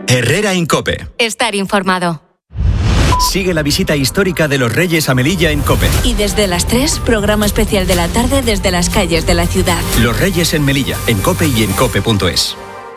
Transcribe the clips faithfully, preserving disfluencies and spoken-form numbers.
Herrera en COPE. Estar informado. Sigue la visita histórica de los Reyes a Melilla en COPE. Y desde las tres, programa especial de la tarde desde las calles de la ciudad. Los Reyes en Melilla, en COPE y en cope punto es.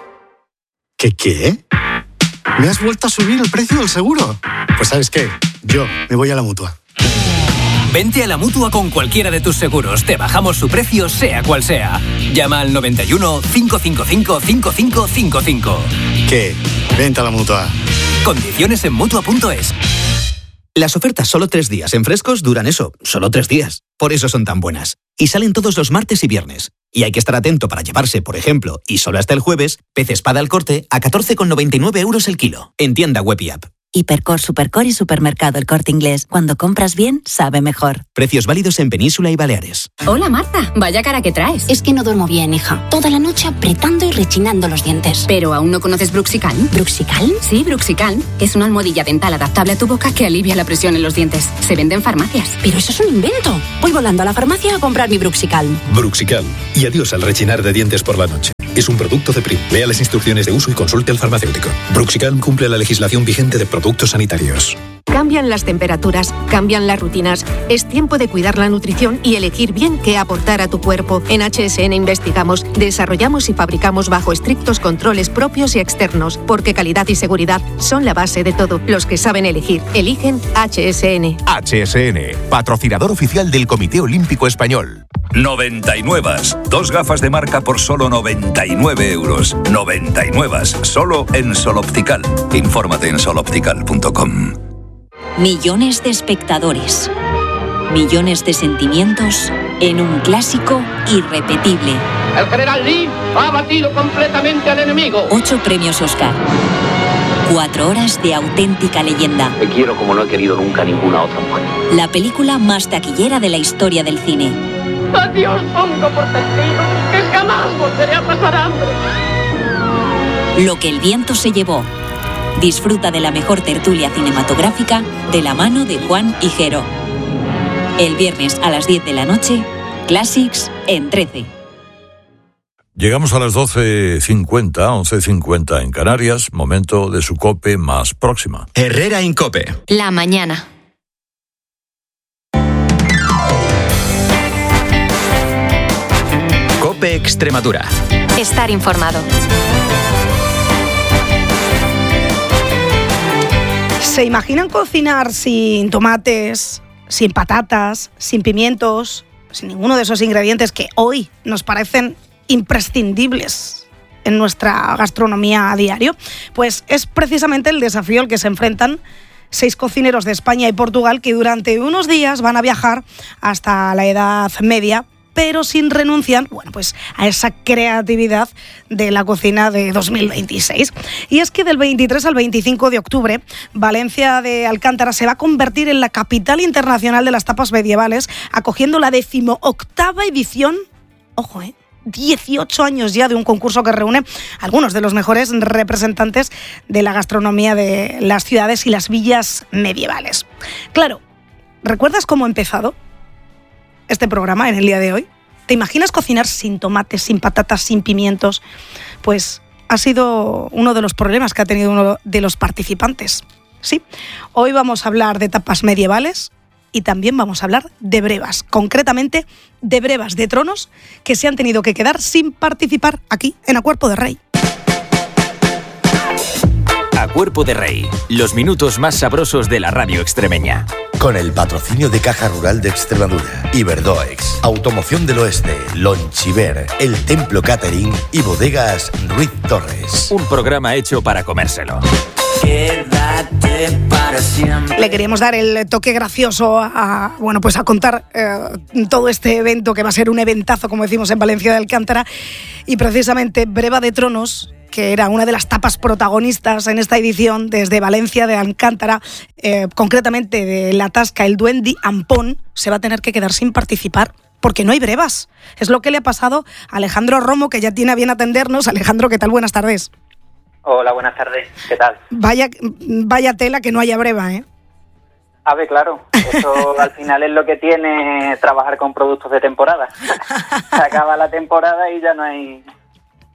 ¿Qué qué? ¿Me has vuelto a subir el precio del seguro? Pues ¿sabes qué? Yo me voy a la Mutua. Vente a la Mutua con cualquiera de tus seguros. Te bajamos su precio, sea cual sea. Llama al noventa y uno, cinco cinco cinco, cinco cinco cinco cinco. ¿Qué? Vente a la Mutua. Condiciones en Mutua punto es. Las ofertas solo tres días en Frescos duran eso, solo tres días. Por eso son tan buenas. Y salen todos los martes y viernes. Y hay que estar atento para llevarse, por ejemplo, y solo hasta el jueves, pez espada al corte a catorce con noventa y nueve euros el kilo. En tienda web y app. Hipercor, Supercor y Supermercado El Corte Inglés. Cuando compras bien, sabe mejor. Precios válidos en Península y Baleares. Hola Marta, vaya cara que traes. Es que no duermo bien, hija. Toda la noche apretando y rechinando los dientes. ¿Pero aún no conoces Bruxicalm? ¿Bruxicalm? Sí, Bruxicalm. Es una almohadilla dental adaptable a tu boca que alivia la presión en los dientes. Se vende en farmacias. Pero eso es un invento. Voy volando a la farmacia a comprar mi Bruxicalm. Bruxicalm. Y adiós al rechinar de dientes por la noche. Es un producto de Prim. Lea las instrucciones de uso y consulte al farmacéutico. Bruxicalm cumple la legislación vigente de productos sanitarios. Cambian las temperaturas, cambian las rutinas. Es tiempo de cuidar la nutrición y elegir bien qué aportar a tu cuerpo. En H S N investigamos, desarrollamos y fabricamos bajo estrictos controles propios y externos, porque calidad y seguridad son la base de todo. Los que saben elegir, eligen H S N. H S N, patrocinador oficial del Comité Olímpico Español. noventa y nueve. Dos gafas de marca por solo noventa y nueve euros. noventa y nueve. Solo en Sol Optical. Infórmate en sol optical punto com. Millones de espectadores. Millones de sentimientos en un clásico irrepetible. El general Lee ha batido completamente al enemigo. Ocho premios Oscar. Cuatro horas de auténtica leyenda. Te quiero como no he querido nunca ninguna otra mujer. La película más taquillera de la historia del cine. Adiós, pongo por testigo que jamás volveré a pasar hambre. Lo que el viento se llevó. Disfruta de la mejor tertulia cinematográfica de la mano de Juan Higuero. El viernes a las diez de la noche, Classics en trece. Llegamos a las doce cincuenta, once cincuenta en Canarias, momento de su COPE más próxima. Herrera en COPE. La mañana. COPE Extremadura. Estar informado. ¿Se imaginan cocinar sin tomates, sin patatas, sin pimientos, sin ninguno de esos ingredientes que hoy nos parecen imprescindibles en nuestra gastronomía a diario? Pues es precisamente el desafío al que se enfrentan seis cocineros de España y Portugal que durante unos días van a viajar hasta la Edad Media, pero sin renunciar, bueno, pues a esa creatividad de la cocina de dos mil veintiséis. Y es que del veintitrés al veinticinco de octubre, Valencia de Alcántara se va a convertir en la capital internacional de las tapas medievales, acogiendo la decimoctava edición, ojo, eh, dieciocho años ya de un concurso que reúne a algunos de los mejores representantes de la gastronomía de las ciudades y las villas medievales. Claro, ¿recuerdas cómo ha empezado este programa en el día de hoy? ¿Te imaginas cocinar sin tomates, sin patatas, sin pimientos? Pues ha sido uno de los problemas que ha tenido uno de los participantes. Sí, hoy vamos a hablar de tapas medievales y también vamos a hablar de brevas, concretamente de brevas de tronos que se han tenido que quedar sin participar aquí en A Cuerpo de Rey. A Cuerpo de Rey, los minutos más sabrosos de la radio extremeña. Con el patrocinio de Caja Rural de Extremadura, Iberdoex, Automoción del Oeste, Lonchiver, El Templo Catering y Bodegas Ruiz Torres. Un programa hecho para comérselo. Quédate para siempre. Le queríamos dar el toque gracioso a, bueno, pues a contar eh, todo este evento que va a ser un eventazo, como decimos en Valencia de Alcántara, y precisamente Breva de Tronos, que era una de las tapas protagonistas en esta edición desde Valencia de Alcántara, eh, concretamente de la tasca El Duendi Ampón, se va a tener que quedar sin participar porque no hay brevas. Es lo que le ha pasado a Alejandro Romo, que ya tiene a bien atendernos. Alejandro, ¿qué tal? Buenas tardes. Hola, buenas tardes. ¿Qué tal? Vaya, vaya tela que no haya breva, ¿eh? A ver, claro, eso al final es lo que tiene trabajar con productos de temporada. Se acaba la temporada y ya no hay...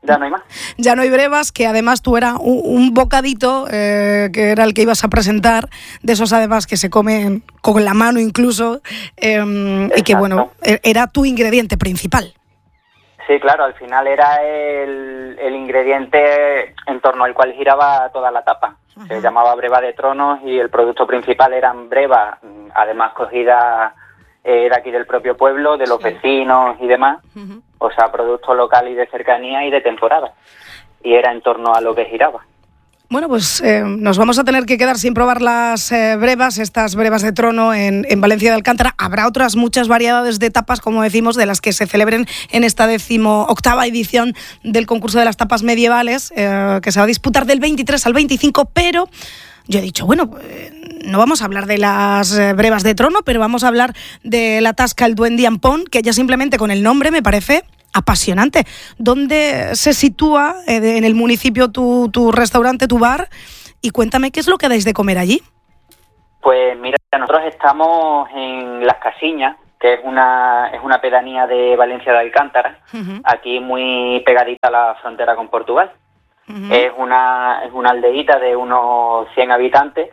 ya no hay más. Ya no hay brevas, que además tú eras un, un bocadito, eh, que era el que ibas a presentar, de esos además que se comen con la mano incluso, eh, y que bueno, era tu ingrediente principal. Sí, claro, al final era el, el ingrediente en torno al cual giraba toda la tapa. Uh-huh. Se llamaba breva de tronos y el producto principal eran brevas, además cogidas eh, de aquí del propio pueblo, de los sí. vecinos y demás. Uh-huh. O sea, producto local y de cercanía y de temporada. Y era en torno a lo que giraba. Bueno, pues eh, nos vamos a tener que quedar sin probar las eh, brevas, estas brevas de trono en, en Valencia de Alcántara. Habrá otras muchas variedades de tapas, como decimos, de las que se celebren en esta decimoctava edición del concurso de las tapas medievales, eh, que se va a disputar del veintitrés al veinticinco, pero yo he dicho, bueno, eh, no vamos a hablar de las eh, brevas de trono, pero vamos a hablar de la tasca El Duendi Ampón, que ya simplemente con el nombre me parece apasionante. ¿Dónde se sitúa eh, en el municipio tu, tu restaurante, tu bar? Y cuéntame, ¿qué es lo que dais de comer allí? Pues mira, nosotros estamos en Las Casiñas, que es una es una pedanía de Valencia de Alcántara, uh-huh. aquí muy pegadita a la frontera con Portugal. Uh-huh. Es una es una aldeíta de unos cien habitantes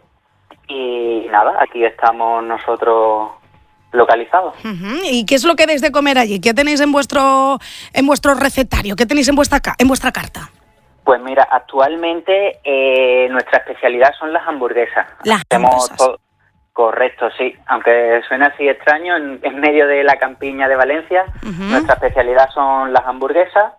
y nada, aquí estamos nosotros localizados. Uh-huh. ¿Y qué es lo que dais de comer allí? ¿Qué tenéis en vuestro en vuestro recetario? ¿Qué tenéis en vuestra en vuestra carta? Pues mira, actualmente eh, nuestra especialidad son las hamburguesas. Las Hacemos hamburguesas. To- correcto, sí. Aunque suena así extraño, en, en medio de la campiña de Valencia, uh-huh. nuestra especialidad son las hamburguesas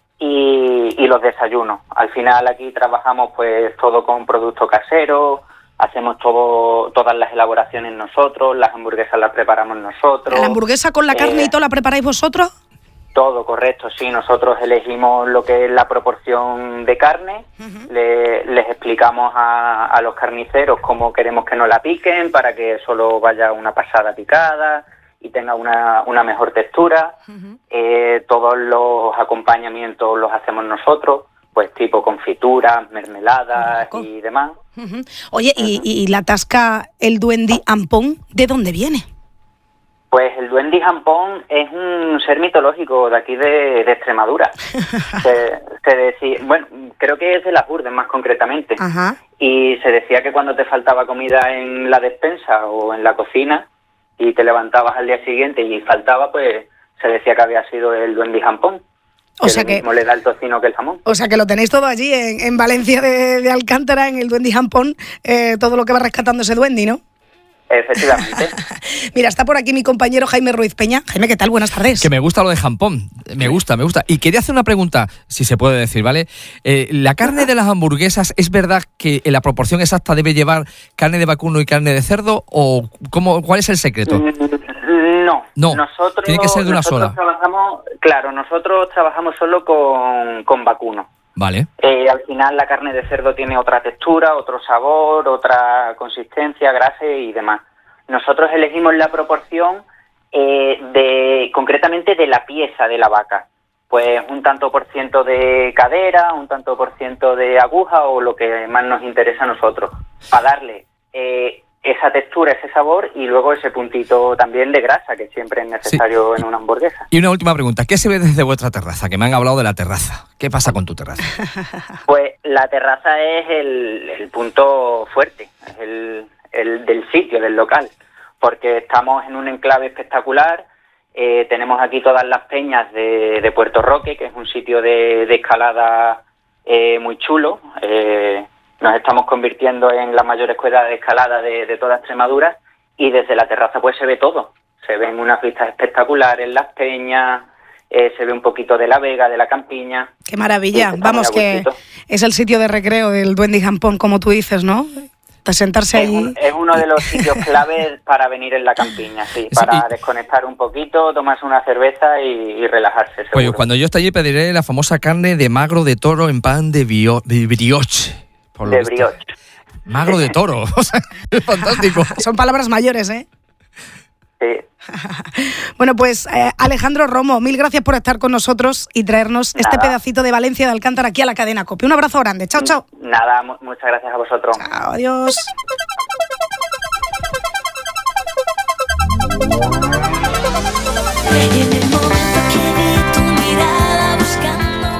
y, y los desayunos. Al final aquí trabajamos pues todo con producto casero. Hacemos todo, todas las elaboraciones nosotros, las hamburguesas las preparamos nosotros. ¿La hamburguesa con la carne eh, y todo la preparáis vosotros? Todo, correcto, sí. Nosotros elegimos lo que es la proporción de carne, uh-huh. le, les explicamos a, a los carniceros cómo queremos que nos la piquen para que solo vaya una pasada picada y tenga una, una mejor textura. Uh-huh. Eh, todos los acompañamientos los hacemos nosotros, pues tipo confituras, mermeladas y demás. Uh-huh. Oye, uh-huh. y, y la tasca El Duendi Ampón, ¿de dónde viene? Pues el Duendi Ampón es un ser mitológico de aquí de, de Extremadura. se, se decía, bueno, creo que es de las Urdes más concretamente. Ajá. Y se decía que cuando te faltaba comida en la despensa o en la cocina y te levantabas al día siguiente y faltaba, pues se decía que había sido el Duendi Ampón. O sea que mismo le da el tocino que el jamón. O sea que lo tenéis todo allí en, en Valencia de, de Alcántara, en el Duendi Ampón, eh, todo lo que va rescatando ese duendi, ¿no? Efectivamente. Mira, está por aquí mi compañero Jaime Ruiz Peña. Jaime, ¿qué tal? Buenas tardes. Que me gusta lo de jampón, me gusta, me gusta. Y quería hacer una pregunta, si se puede decir, ¿vale? Eh, ¿La carne de las hamburguesas es verdad que en la proporción exacta debe llevar carne de vacuno y carne de cerdo? ¿O cómo, cuál es el secreto? No, no nosotros, tiene que ser de una nosotros sola. Trabajamos, claro, nosotros trabajamos solo con, con vacuno. Vale. Eh, al final la carne de cerdo tiene otra textura, otro sabor, otra consistencia, grasa y demás. Nosotros elegimos la proporción eh, de concretamente de la pieza de la vaca. Pues un tanto por ciento de cadera, un tanto por ciento de aguja o lo que más nos interesa a nosotros. Para darle eh, esa textura, ese sabor y luego ese puntito también de grasa que siempre es necesario sí. en una hamburguesa. Y una última pregunta, ¿qué se ve desde vuestra terraza? Que me han hablado de la terraza. ¿Qué pasa con tu terraza? Pues la terraza es el, el punto fuerte, es el, el del sitio, del local, porque estamos en un enclave espectacular. Eh, tenemos aquí todas las peñas de, de Puerto Roque, que es un sitio de, de escalada eh, muy chulo. Eh, Nos estamos convirtiendo en la mayor escuela de escalada de, de toda Extremadura y desde la terraza pues se ve todo. Se ven unas vistas espectaculares, las peñas, eh, se ve un poquito de la vega, de la campiña. ¡Qué maravilla! Sí, vamos, que es el sitio de recreo del Duendi Ampón, como tú dices, ¿no? De sentarse es ahí. Un, es uno de los sitios claves para venir en la campiña, sí, para sí. desconectar un poquito, tomarse una cerveza y, y relajarse. Seguro. Oye, cuando yo esté allí pediré la famosa carne de magro de toro en pan de, bio, de brioche. Por de brioche. Magro de toro. O sea, es fantástico. Son palabras mayores, ¿eh? Sí. Bueno, pues eh, Alejandro Romo, mil gracias por estar con nosotros y traernos Nada. este pedacito de Valencia de Alcántara aquí a la cadena COPE. Un abrazo grande. Chao, chao. Nada, m- muchas gracias a vosotros. Chao, adiós.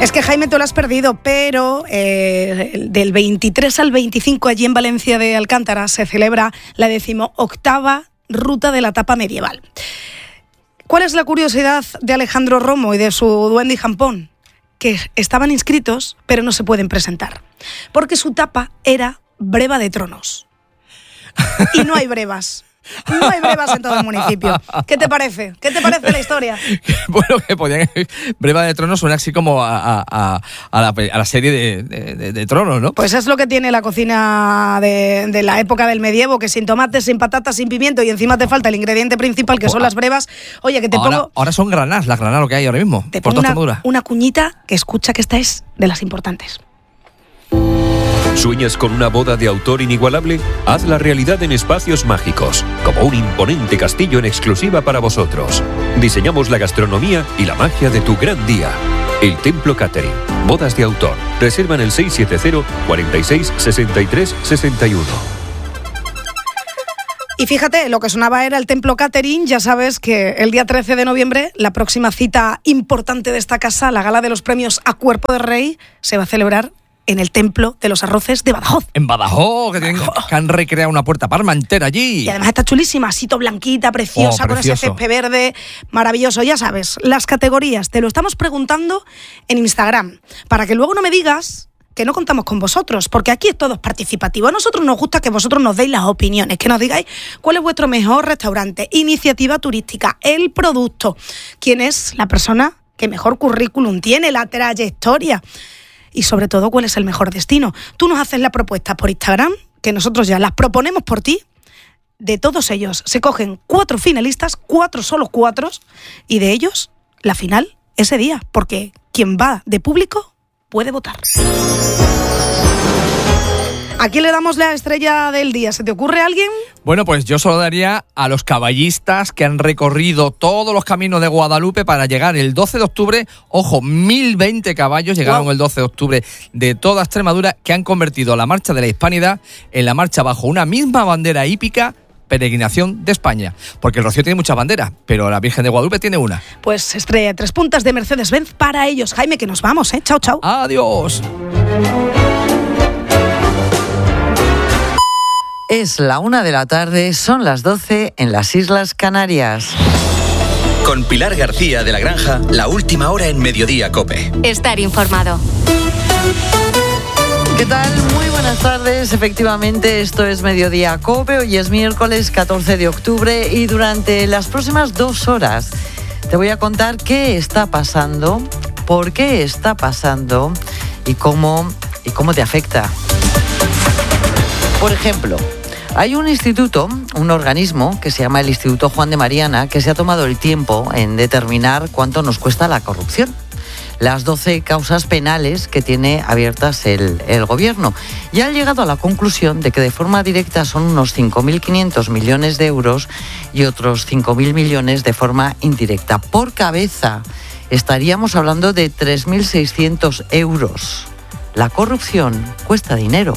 Es que, Jaime, tú lo has perdido, pero eh, del veintitrés al veinticinco allí en Valencia de Alcántara se celebra la decimoctava Ruta de la Tapa Medieval. ¿Cuál es la curiosidad de Alejandro Romo y de su duende y jampón? Que estaban inscritos, pero no se pueden presentar, porque su tapa era breva de tronos. Y no hay brevas. No hay brevas en todo el municipio. ¿Qué te parece? ¿Qué te parece la historia? Bueno, que podían... Breva de Tronos suena así como a, a, a, la, a la serie de, de, de Tronos, ¿no? Pues es lo que tiene la cocina de, de la época del medievo, que sin tomates, sin patatas, sin pimiento, y encima te falta el ingrediente principal, que son las brevas. Oye, que te ahora, pongo... Ahora son granás, las granás lo que hay ahora mismo. Te pongo una, una cuñita que escucha, que esta es de las importantes. ¿Sueñas con una boda de autor inigualable? Hazla realidad en Espacios Mágicos, como un imponente castillo en exclusiva para vosotros. Diseñamos la gastronomía y la magia de tu gran día. El Templo Catering. Bodas de autor. Reserva en el seis siete cero, cuarenta y seis, sesenta y tres, sesenta y uno. Y fíjate, lo que sonaba era el Templo Catering. Ya sabes que el día trece de noviembre, la próxima cita importante de esta casa, la gala de los premios A Cuerpo de Rey, se va a celebrar en el Templo de los Arroces de Badajoz. En Badajoz, que, tienen, que han recreado una puerta Parma entera allí. Y además está chulísima, asito blanquita, preciosa, oh, con ese césped verde, maravilloso. Ya sabes, las categorías, te lo estamos preguntando en Instagram, para que luego no me digas que no contamos con vosotros, porque aquí todo es participativo. A nosotros nos gusta que vosotros nos deis las opiniones, que nos digáis cuál es vuestro mejor restaurante, iniciativa turística, el producto, quién es la persona que mejor currículum tiene, la trayectoria. Y sobre todo, ¿cuál es el mejor destino? Tú nos haces la propuesta por Instagram, que nosotros ya las proponemos por ti. De todos ellos se cogen cuatro finalistas, cuatro solo cuatro, y de ellos la final ese día, porque quien va de público puede votar. ¿A quién le damos la estrella del día? ¿Se te ocurre alguien? Bueno, pues yo solo daría a los caballistas que han recorrido todos los caminos de Guadalupe para llegar el doce de octubre. Ojo, mil veinte caballos llegaron wow. el doce de octubre de toda Extremadura, que han convertido la Marcha de la Hispanidad en la marcha bajo una misma bandera hípica, peregrinación de España. Porque el Rocío tiene muchas banderas, pero la Virgen de Guadalupe tiene una. Pues estrella de tres puntas de Mercedes-Benz para ellos. Jaime, que nos vamos, ¿eh? Chao, chao. Adiós. Es la una de la tarde, son las doce en las Islas Canarias. Con Pilar García de la Granja, la última hora en Mediodía COPE. Estar informado. ¿Qué tal? Muy buenas tardes. Efectivamente, esto es Mediodía COPE. Hoy es miércoles catorce de octubre y durante las próximas dos horas te voy a contar qué está pasando, por qué está pasando y cómo, y cómo te afecta. Por ejemplo, hay un instituto, un organismo que se llama el Instituto Juan de Mariana, que se ha tomado el tiempo en determinar cuánto nos cuesta la corrupción. Las doce causas penales que tiene abiertas el, el gobierno. Y ha llegado a la conclusión de que de forma directa son unos cinco mil quinientos millones de euros y otros cinco mil millones de forma indirecta. Por cabeza estaríamos hablando de tres mil seiscientos euros. La corrupción cuesta dinero.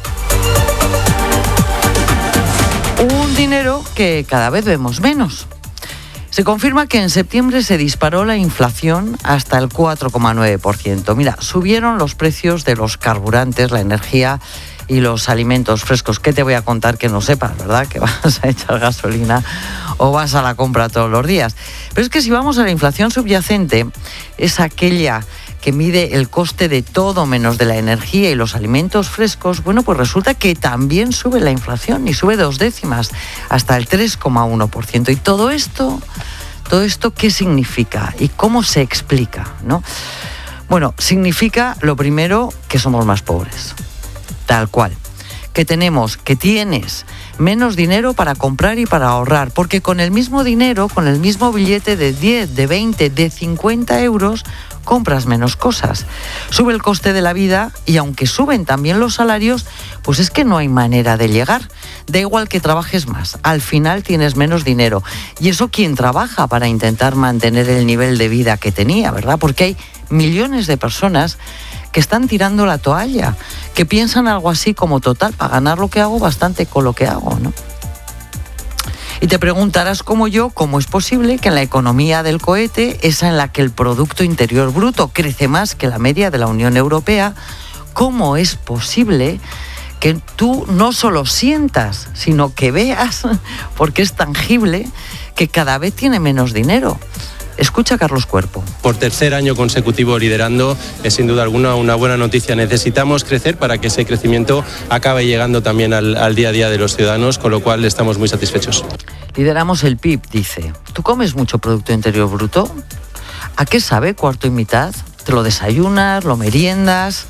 Un dinero que cada vez vemos menos. Se confirma que en septiembre se disparó la inflación hasta el cuatro coma nueve por ciento. Mira, subieron los precios de los carburantes, la energía y los alimentos frescos. ¿Qué te voy a contar que no sepas, verdad? Que vas a echar gasolina o vas a la compra todos los días. Pero es que si vamos a la inflación subyacente, es aquella que mide el coste de todo menos de la energía y los alimentos frescos, bueno, pues resulta que también sube la inflación y sube dos décimas hasta el tres coma uno por ciento. Y todo esto, todo esto, ¿qué significa y cómo se explica, ¿no? Bueno, significa, lo primero, que somos más pobres, tal cual. Que tenemos, que tienes menos dinero para comprar y para ahorrar, porque con el mismo dinero, con el mismo billete de diez, de veinte, de cincuenta euros, compras menos cosas. Sube el coste de la vida y aunque suben también los salarios, pues es que no hay manera de llegar. Da igual que trabajes más, al final tienes menos dinero. Y eso quien trabaja para intentar mantener el nivel de vida que tenía, ¿verdad? Porque hay millones de personas que están tirando la toalla, que piensan algo así como total, para ganar lo que hago, bastante con lo que hago, ¿no? Y te preguntarás como yo, ¿cómo es posible que en la economía del cohete, esa en la que el Producto Interior Bruto crece más que la media de la Unión Europea, cómo es posible que tú no solo sientas, sino que veas, porque es tangible, que cada vez tiene menos dinero? Escucha a Carlos Cuerpo. Por tercer año consecutivo liderando, es sin duda alguna una buena noticia. Necesitamos crecer para que ese crecimiento acabe llegando también al, al día a día de los ciudadanos, con lo cual estamos muy satisfechos. Lideramos el P I B, dice. ¿Tú comes mucho Producto Interior Bruto? ¿A qué sabe cuarto y mitad? ¿Te lo desayunas, lo meriendas?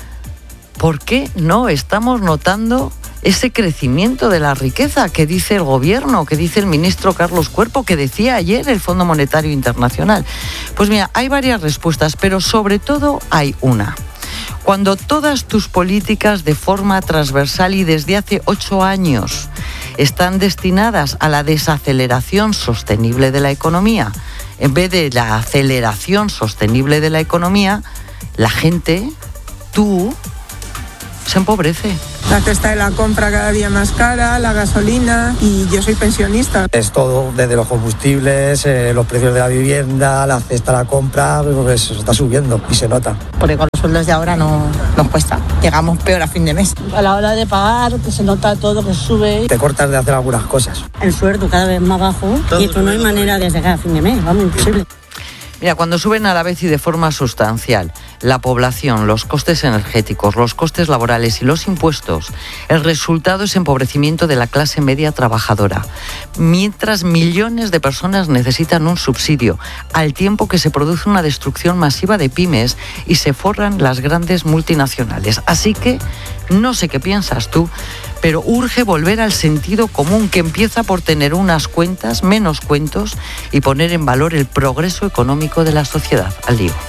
¿Por qué no estamos notando ese crecimiento de la riqueza que dice el gobierno, que dice el ministro Carlos Cuerpo, que decía ayer el Fondo Monetario Internacional? Pues mira, hay varias respuestas, pero sobre todo hay una. Cuando todas tus políticas de forma transversal y desde hace ocho años están destinadas a la desaceleración sostenible de la economía, en vez de la aceleración sostenible de la economía, la gente, tú, se empobrece. La cesta de la compra cada día más cara, la gasolina, y yo soy pensionista. Es todo, desde los combustibles, eh, los precios de la vivienda, la cesta de la compra, pues está subiendo y se nota. Porque con los sueldos de ahora no nos cuesta, llegamos peor a fin de mes. A la hora de pagar, que se nota todo, que sube. Te cortas de hacer algunas cosas. El sueldo cada vez más bajo todo, y esto no hay manera de llegar a fin de mes, vamos, imposible. Mira, cuando suben a la vez y de forma sustancial la población, los costes energéticos, los costes laborales y los impuestos, el resultado es empobrecimiento de la clase media trabajadora. Mientras millones de personas necesitan un subsidio, al tiempo que se produce una destrucción masiva de pymes y se forran las grandes multinacionales. Así que no sé qué piensas tú, pero urge volver al sentido común, que empieza por tener unas cuentas, menos cuentos, y poner en valor el progreso económico de la sociedad. Al lío.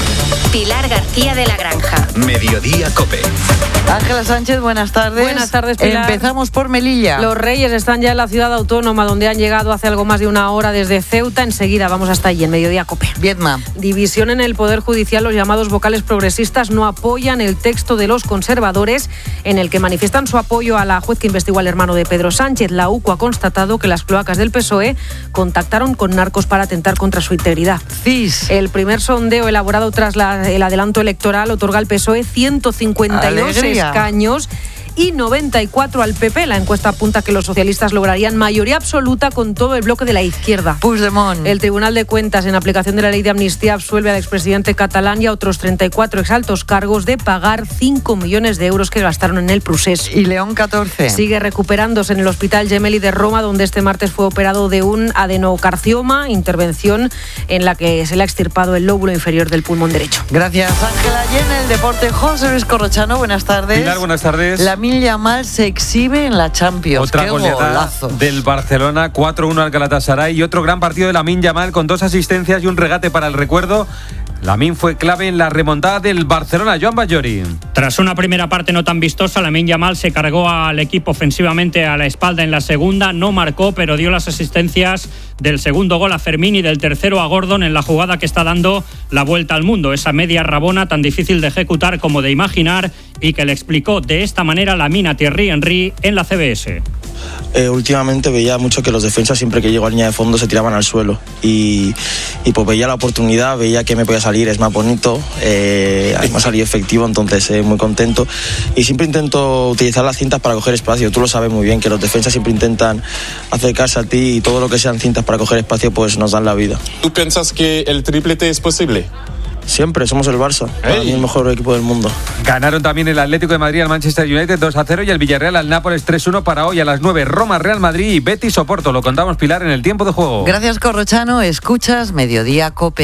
Pilar García de la Granja. Mediodía COPE. Ángela Sánchez, buenas tardes. Buenas tardes, Pilar. Empezamos por Melilla. Los Reyes están ya en la ciudad autónoma, donde han llegado hace algo más de una hora desde Ceuta. Enseguida vamos hasta allí, en Mediodía COPE. Vietnam. División en el Poder Judicial. Los llamados vocales progresistas no apoyan el texto de los conservadores, en el que manifiestan su apoyo a la juez que investigó al hermano de Pedro Sánchez. La U C U ha constatado que las cloacas del P S O E contactaron con narcos para atentar contra su integridad. C I S. El primer sondeo elaborado tras la el adelanto electoral otorga al P S O E ciento cincuenta y dos Alegría. escaños y noventa y cuatro al P P. La encuesta apunta que los socialistas lograrían mayoría absoluta con todo el bloque de la izquierda. Puigdemont. El Tribunal de Cuentas, en aplicación de la ley de amnistía, absuelve al expresidente catalán y a otros treinta y cuatro exaltos cargos de pagar cinco millones de euros que gastaron en el procés. Y León catorce. Sigue recuperándose en el Hospital Gemelli de Roma, donde este martes fue operado de un adenocarcioma, intervención en la que se le ha extirpado el lóbulo inferior del pulmón derecho. Gracias, Ángela. Y en el deporte, José Luis Corrochano, buenas tardes. Pilar, buenas tardes. La Lamine Yamal se exhibe en la Champions. Otra ¡Qué goleada golazo! del Barcelona, cuatro uno al Galatasaray, y otro gran partido de Lamine Yamal con dos asistencias y un regate para el recuerdo. Lamine fue clave en la remontada del Barcelona. Joan Bajori. Tras una primera parte no tan vistosa, Lamine Yamal se cargó al equipo ofensivamente a la espalda en la segunda, no marcó, pero dio las asistencias del segundo gol a Fermín y del tercero a Gordon en la jugada que está dando la vuelta al mundo. Esa media rabona tan difícil de ejecutar como de imaginar, y que le explicó de esta manera Lamine a Thierry Henry en la C B S. Eh, últimamente veía mucho que los defensas, siempre que llego a línea de fondo, se tiraban al suelo, y, y pues veía la oportunidad, veía que me podía salir, es más bonito, eh, me ha salido efectivo, entonces eh, muy contento, y siempre intento utilizar las cintas para coger espacio. Tú lo sabes muy bien, que los defensas siempre intentan acercarse a ti, y todo lo que sean cintas para coger espacio pues nos dan la vida. ¿Tú piensas que el triplete es posible? Siempre, somos el Barça, para mí el mejor equipo del mundo. Ganaron también el Atlético de Madrid al Manchester United dos a cero y el Villarreal al Nápoles tres uno. Para hoy a las nueve, Roma, Real Madrid y Betis Oporto. Lo contamos, Pilar, en el tiempo de juego. Gracias, Corrochano. Escuchas Mediodía COPE.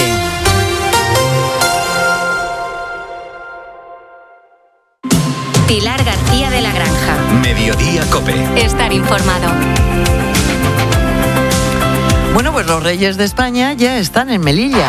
Pilar García de la Granja. Mediodía COPE. Estar informado. Bueno, pues los Reyes de España ya están en Melilla.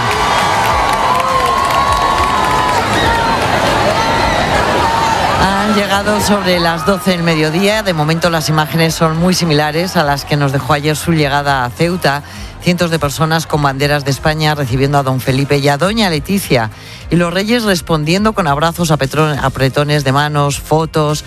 Han llegado sobre las doce del mediodía. De momento las imágenes son muy similares a las que nos dejó ayer su llegada a Ceuta. Cientos de personas con banderas de España recibiendo a don Felipe y a doña Leticia. Y los Reyes respondiendo con abrazos, apretones de manos, fotos.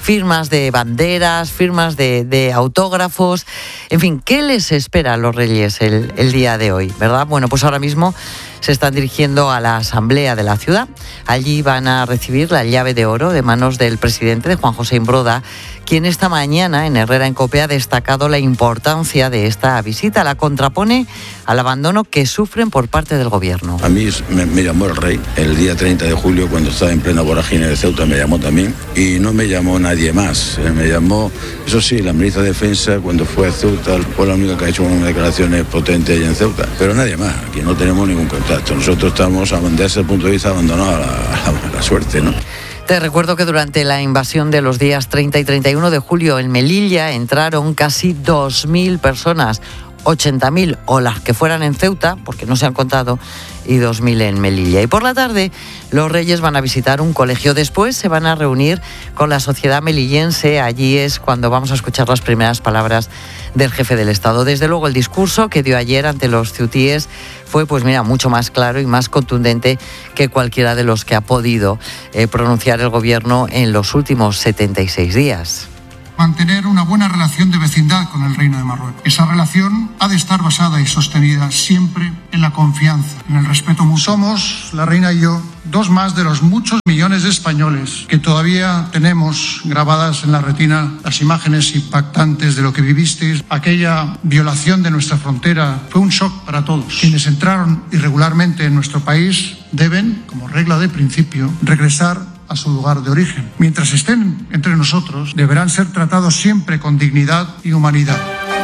firmas de banderas, firmas de, de autógrafos. En fin, ¿qué les espera a los Reyes el, el día de hoy, verdad? Bueno, pues ahora mismo se están dirigiendo a la Asamblea de la ciudad. Allí van a recibir la llave de oro de manos del presidente, de Juan José Imbroda, quien esta mañana en Herrera en Cope ha destacado la importancia de esta visita. La contrapone al abandono que sufren por parte del gobierno. A mí me, me llamó el rey el día treinta de julio, cuando estaba en plena vorágine de Ceuta, me llamó también, y no me llamó nadie más. Me llamó, eso sí, la ministra de Defensa cuando fue a Ceuta, fue la única que ha hecho unas declaraciones potentes allá en Ceuta, pero nadie más. Aquí no tenemos ningún contacto. Nosotros estamos, desde ese punto de vista, abandonados a la, a la suerte, ¿no? Te recuerdo que durante la invasión de los días treinta y treinta y uno de julio en Melilla entraron casi dos mil personas, ochenta mil o las que fueran en Ceuta, porque no se han contado, y dos mil en Melilla. Y por la tarde los Reyes van a visitar un colegio. Después se van a reunir con la sociedad melillense. Allí es cuando vamos a escuchar las primeras palabras del jefe del Estado. Desde luego el discurso que dio ayer ante los ceutíes fue, pues mira, mucho más claro y más contundente que cualquiera de los que ha podido eh, pronunciar el gobierno en los últimos setenta y seis días. Mantener una buena relación de vecindad con el Reino de Marruecos. Esa relación ha de estar basada y sostenida siempre en la confianza, en el respeto mutuo. Somos, la reina y yo, dos más de los muchos millones de españoles que todavía tenemos grabadas en la retina las imágenes impactantes de lo que vivisteis. Aquella violación de nuestra frontera fue un shock para todos. Quienes entraron irregularmente en nuestro país deben, como regla de principio, regresar a su lugar de origen. Mientras estén entre nosotros, deberán ser tratados siempre con dignidad y humanidad.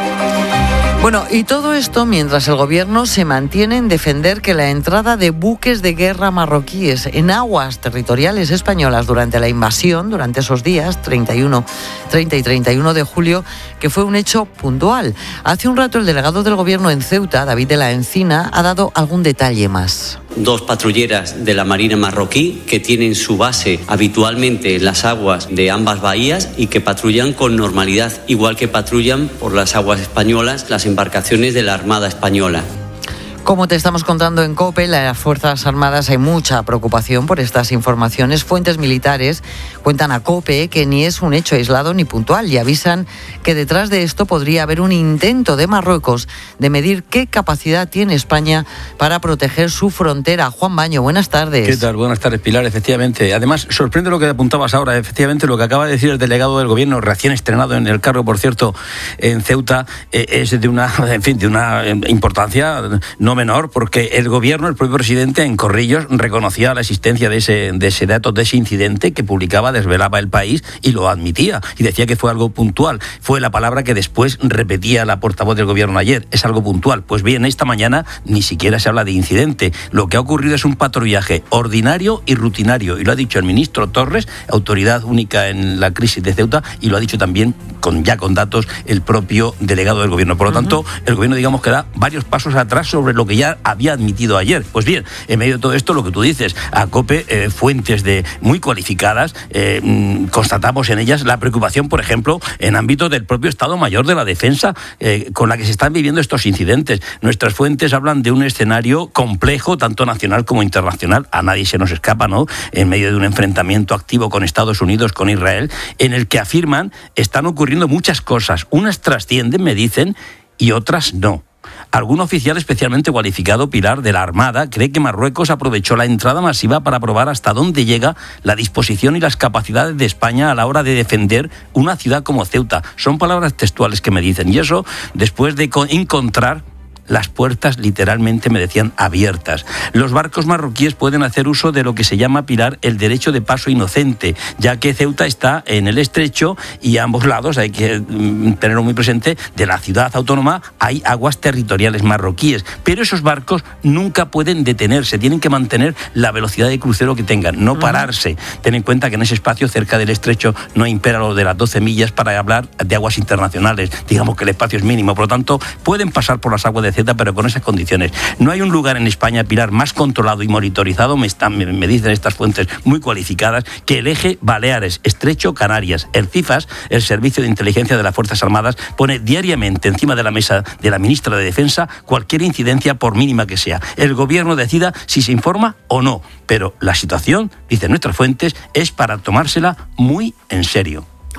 Bueno, y todo esto mientras el gobierno se mantiene en defender que la entrada de buques de guerra marroquíes en aguas territoriales españolas durante la invasión, durante esos días, treinta y uno, treinta y treinta y uno de julio, que fue un hecho puntual. Hace un rato el delegado del gobierno en Ceuta, David de la Encina, ha dado algún detalle más. Dos patrulleras de la Marina marroquí que tienen su base habitualmente en las aguas de ambas bahías y que patrullan con normalidad, igual que patrullan por las aguas españolas las embarcaciones de la Armada Española. Como te estamos contando en COPE, las Fuerzas Armadas hay mucha preocupación por estas informaciones. Fuentes militares cuentan a COPE que ni es un hecho aislado ni puntual y avisan que detrás de esto podría haber un intento de Marruecos de medir qué capacidad tiene España para proteger su frontera. Juan Baño, buenas tardes. ¿Qué tal? Buenas tardes, Pilar. Efectivamente. Además, sorprende lo que apuntabas ahora. Efectivamente, lo que acaba de decir el delegado del gobierno, recién estrenado en el cargo, por cierto, en Ceuta, eh, es de una, en fin, de una importancia no menor, porque el gobierno, el propio presidente, en Corrillos reconocía la existencia de ese, de ese dato, de ese incidente que publicaba, desvelaba El País y lo admitía y decía que fue algo puntual. Fue la palabra que después repetía la portavoz del gobierno ayer, es algo puntual. Pues bien, esta mañana ni siquiera se habla de incidente. Lo que ha ocurrido es un patrullaje ordinario y rutinario, y lo ha dicho el ministro Torres, autoridad única en la crisis de Ceuta, y lo ha dicho también con ya con datos el propio delegado del gobierno. Por lo tanto, uh-huh. el gobierno, digamos, que da varios pasos atrás sobre lo que ya había admitido ayer. Pues bien, en medio de todo esto, lo que tú dices, a COPE, eh, fuentes de muy cualificadas, eh, mmm, constatamos en ellas la preocupación, por ejemplo, en ámbito del propio Estado Mayor de la Defensa, eh, con la que se están viviendo estos incidentes. Nuestras fuentes hablan de un escenario complejo, tanto nacional como internacional, a nadie se nos escapa, ¿no?, en medio de un enfrentamiento activo con Estados Unidos, con Israel, en el que afirman están ocurriendo muchas cosas. Unas trascienden, me dicen, y otras no. Algún oficial especialmente cualificado, Pilar, de la Armada, cree que Marruecos aprovechó la entrada masiva para probar hasta dónde llega la disposición y las capacidades de España a la hora de defender una ciudad como Ceuta. Son palabras textuales que me dicen, y eso después de encontrar las puertas, literalmente, me decían, abiertas. Los barcos marroquíes pueden hacer uso de lo que se llama, Pilar, el derecho de paso inocente, ya que Ceuta está en el estrecho y a ambos lados, hay que tenerlo muy presente, de la ciudad autónoma hay aguas territoriales marroquíes, pero esos barcos nunca pueden detenerse, tienen que mantener la velocidad de crucero que tengan, no pararse. Ten en cuenta que en ese espacio cerca del estrecho no impera lo de las doce millas para hablar de aguas internacionales, digamos que el espacio es mínimo, por lo tanto pueden pasar por las aguas de Ceuta, pero con esas condiciones. No hay un lugar en España, Pilar, más controlado y monitorizado, me, están, me, me dicen estas fuentes muy cualificadas, que el eje Baleares, Estrecho, Canarias. El CIFAS, el Servicio de Inteligencia de las Fuerzas Armadas, pone diariamente encima de la mesa de la ministra de Defensa cualquier incidencia, por mínima que sea. El gobierno decida si se informa o no, pero la situación, dicen nuestras fuentes, es para tomársela muy en serio.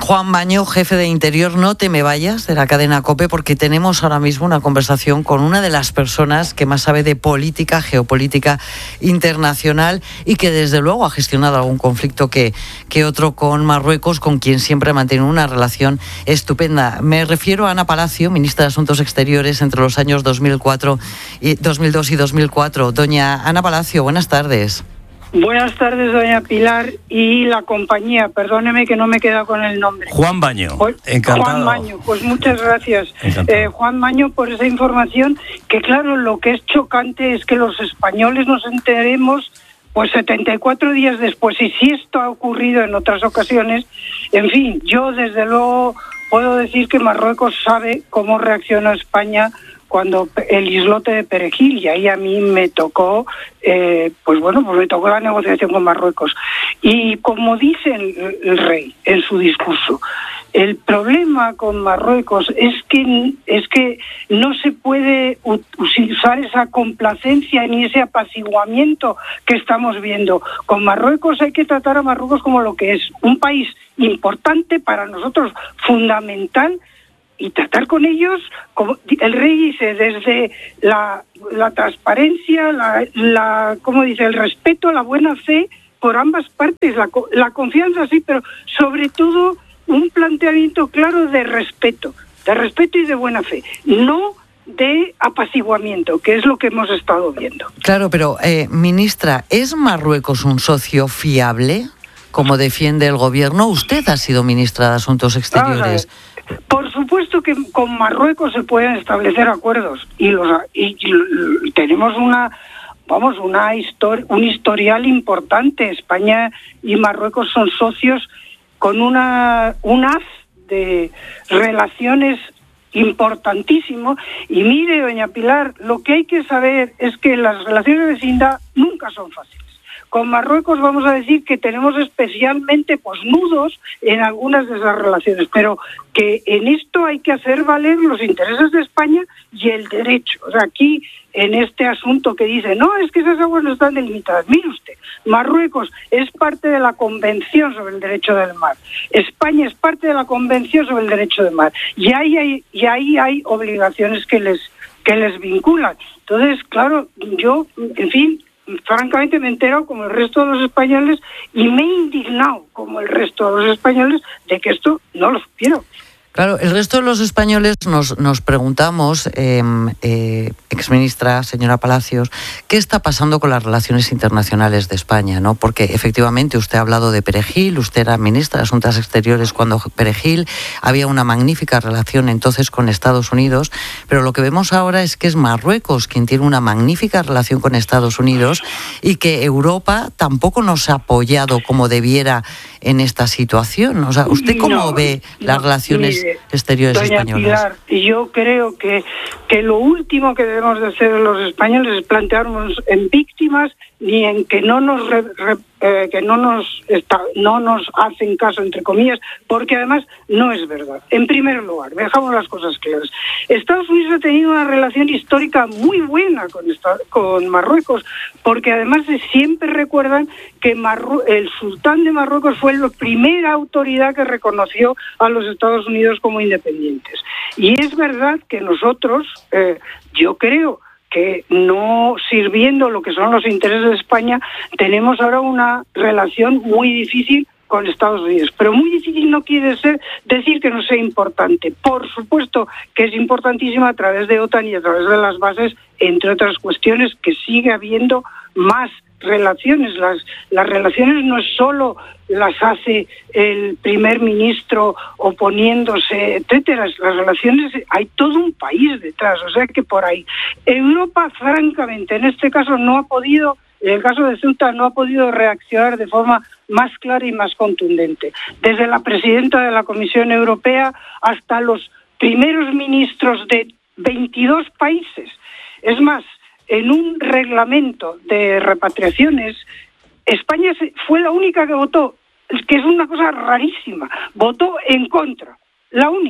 Juan Baño, jefe de Interior, no te me vayas de la cadena COPE, porque tenemos ahora mismo una conversación con una de las personas que más sabe de política, geopolítica internacional y que desde luego ha gestionado algún conflicto que, que otro con Marruecos, con quien siempre ha mantenido una relación estupenda. Me refiero a Ana Palacio, ministra de Asuntos Exteriores entre los años dos mil cuatro y dos mil dos y dos mil cuatro. Doña Ana Palacio, buenas tardes. Buenas tardes, doña Pilar, y la compañía. Perdóneme que no me queda con el nombre. Juan Baño, pues, encantado. Juan Baño, pues muchas gracias, eh, Juan Baño, por esa información, que claro, lo que es chocante es que los españoles nos enteremos pues setenta y cuatro días después, y si esto ha ocurrido en otras ocasiones, en fin, yo desde luego puedo decir que Marruecos sabe cómo reacciona España cuando el islote de Perejil, y ahí a mí me tocó, eh, pues bueno, pues me tocó la negociación con Marruecos. Y como dice el, el rey en su discurso, el problema con Marruecos es que es que no se puede usar esa complacencia ni ese apaciguamiento que estamos viendo. Con Marruecos hay que tratar a Marruecos como lo que es, un país importante para nosotros, fundamental, y tratar con ellos, como el rey dice, desde la, la transparencia, la, la, ¿cómo dice?, el respeto, la buena fe por ambas partes, la, la confianza, sí, pero sobre todo un planteamiento claro de respeto, de respeto y de buena fe, no de apaciguamiento, que es lo que hemos estado viendo. Claro, pero, eh, ministra, ¿es Marruecos un socio fiable, como defiende el gobierno? Usted ha sido ministra de Asuntos Exteriores. Ah, por supuesto que con Marruecos se pueden establecer acuerdos y los y, y tenemos una vamos una histori- un historial importante. España y Marruecos son socios con una un haz de relaciones importantísimo. Y mire, doña Pilar, lo que hay que saber es que las relaciones de vecindad nunca son fáciles. Con Marruecos vamos a decir que tenemos especialmente pues nudos en algunas de esas relaciones, pero que en esto hay que hacer valer los intereses de España y el derecho. O sea, aquí en este asunto que dice, no, es que esas aguas no están delimitadas. Mire usted, Marruecos es parte de la Convención sobre el Derecho del Mar. España es parte de la Convención sobre el Derecho del Mar. Y ahí hay, y ahí hay obligaciones que les, que les vinculan. Entonces, claro, yo, en fin, francamente me he enterado como el resto de los españoles y me he indignado como el resto de los españoles de que esto no lo supieron. Claro, el resto de los españoles nos, nos preguntamos, eh, eh, exministra, señora Palacios, ¿qué está pasando con las relaciones internacionales de España? ¿No? Porque efectivamente usted ha hablado de Perejil, usted era ministra de Asuntos Exteriores cuando Perejil, había una magnífica relación entonces con Estados Unidos, pero lo que vemos ahora es que es Marruecos quien tiene una magnífica relación con Estados Unidos y que Europa tampoco nos ha apoyado como debiera en esta situación. O sea, ¿usted cómo no, ve las no, relaciones mire, exteriores doña españolas? Pilar, yo creo que, que lo último que debemos de hacer los españoles es plantearnos en víctimas ni en que no nos re, re, eh, que no nos está, no nos hacen caso, entre comillas, porque además no es verdad. En primer lugar, dejamos las cosas claras. Estados Unidos ha tenido una relación histórica muy buena con, esta, con Marruecos, porque además de siempre recuerdan que Marru- el sultán de Marruecos fue la primera autoridad que reconoció a los Estados Unidos como independientes. Y es verdad que nosotros, eh, yo creo que no sirviendo lo que son los intereses de España, tenemos ahora una relación muy difícil con Estados Unidos. Pero muy difícil no quiere ser decir que no sea importante. Por supuesto que es importantísima a través de OTAN y a través de las bases, entre otras cuestiones, que sigue habiendo más relaciones. Las, las relaciones no es solo las hace el primer ministro oponiéndose, etcétera. Las relaciones, hay todo un país detrás, o sea que por ahí. Europa, francamente, en este caso no ha podido, en el caso de Ceuta, no ha podido reaccionar de forma más clara y más contundente. Desde la presidenta de la Comisión Europea hasta los primeros ministros de veintidós países. Es más, en un reglamento de repatriaciones, España fue la única que votó, que es una cosa rarísima, votó en contra, la única.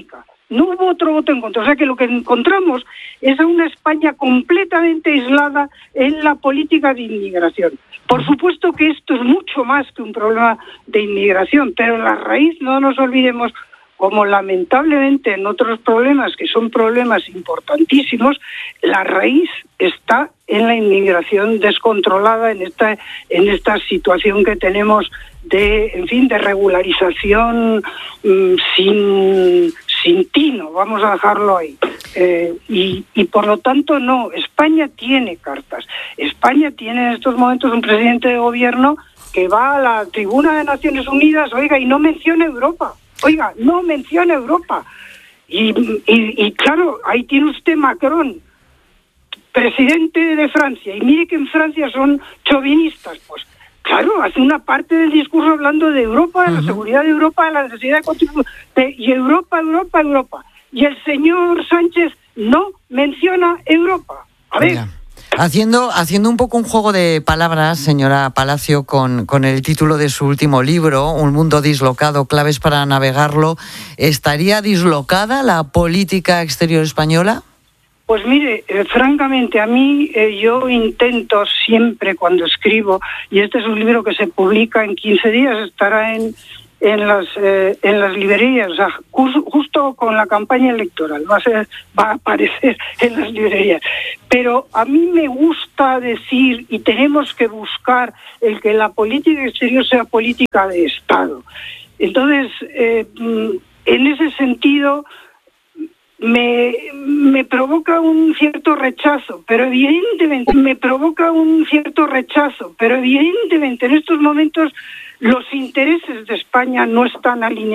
No hubo otro voto en contra. O sea que lo que encontramos es a una España completamente aislada en la política de inmigración. Por supuesto que esto es mucho más que un problema de inmigración, pero la raíz, no nos olvidemos, como lamentablemente en otros problemas, que son problemas importantísimos, la raíz está en la inmigración descontrolada, en esta, en esta situación que tenemos de, en fin, de regularización mmm, sin, sin tino, vamos a dejarlo ahí. Eh, y, y por lo tanto, no, España tiene cartas. España tiene en estos momentos un presidente de gobierno que va a la tribuna de Naciones Unidas, oiga, y no menciona Europa. Oiga, no menciona Europa. Y, y, y claro, ahí tiene usted Macron, presidente de Francia, y mire que en Francia son chauvinistas, pues claro, hace una parte del discurso hablando de Europa, de la seguridad de Europa, de la necesidad de contribuir, y Europa, Europa, Europa. Y el señor Sánchez no menciona Europa. A ver... Venga. Haciendo, haciendo un poco un juego de palabras, señora Palacio, con, con el título de su último libro, Un mundo dislocado, claves para navegarlo, ¿estaría dislocada la política exterior española? Pues mire, eh, francamente, a mí eh, yo intento siempre cuando escribo, y este es un libro que se publica en quince días, estará en... en las eh, en las librerías, o sea, justo con la campaña electoral va a ser, va a aparecer en las librerías. Pero a mí me gusta decir, y tenemos que buscar el que la política exterior sea política de Estado. Entonces, eh, en ese sentido, me, me provoca un cierto rechazo, pero evidentemente me provoca un cierto rechazo, pero evidentemente en estos momentos los intereses de España no están alineados